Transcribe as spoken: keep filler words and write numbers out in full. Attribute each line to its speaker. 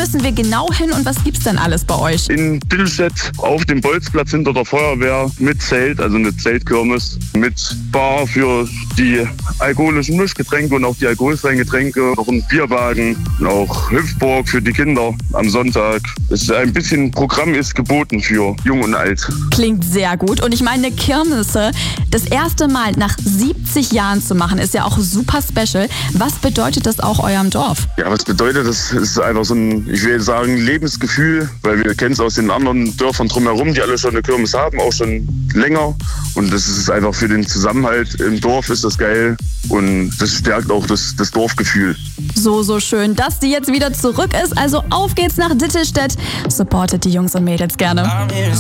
Speaker 1: müssen wir genau hin und was gibt's denn alles bei euch?
Speaker 2: In Dittelstedt auf dem Bolzplatz hinter der Feuerwehr mit Zelt, also eine Zeltkirmes, mit Bar für die alkoholischen Mischgetränke und auch die alkoholfreien Getränke, noch ein Bierwagen, auch Hüpfburg für die Kinder am Sonntag. Es ist ein bisschen Programm ist geboten für Jung und Alt.
Speaker 1: Klingt sehr gut und ich meine, eine Kirmesse das erste Mal nach siebzig Jahren zu machen, ist ja auch super special. Was bedeutet das auch eurem Dorf?
Speaker 2: Ja, was bedeutet das? Es ist einfach so ein, ich will sagen, Lebensgefühl, weil wir kennen es aus den anderen Dörfern drumherum, die alle schon eine Kirmes haben, auch schon länger. Und das ist einfach für den Zusammenhalt im Dorf ist das geil und das stärkt auch das, das Dorfgefühl.
Speaker 1: So, so schön, dass die jetzt wieder zurück ist. Also auf geht's nach Dittelstedt. Supportet die Jungs und Mädels gerne.